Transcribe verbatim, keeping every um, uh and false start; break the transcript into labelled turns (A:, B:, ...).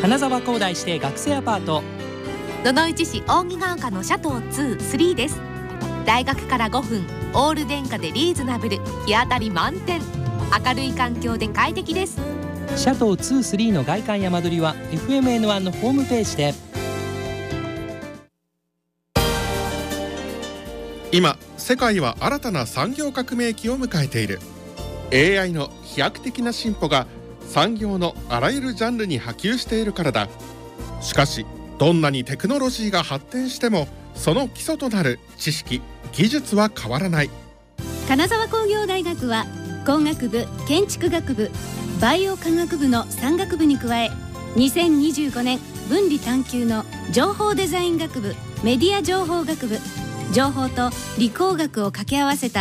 A: 金沢工大指定学生アパート、
B: 野々市市扇ヶ丘のシャトーツー、スリーです。大学からごふん、オール電化でリーズナブル、日当たり満点、明るい環境で快適です。
A: シャトーツー、スリーの外観や間取りは エフエムエヌワン のホームページで。
C: 今世界は新たな産業革命期を迎えている。 エーアイ の飛躍的な進歩が産業のあらゆるジャンルに波及しているからだ。しかしどんなにテクノロジーが発展しても、その基礎となる知識・技術は変わらない。
D: 金沢工業大学は工学部、建築学部、バイオ科学部のさん学部に加え、にせんにじゅうごねん分離探究の情報デザイン学部、メディア情報学部、情報と理工学を掛け合わせた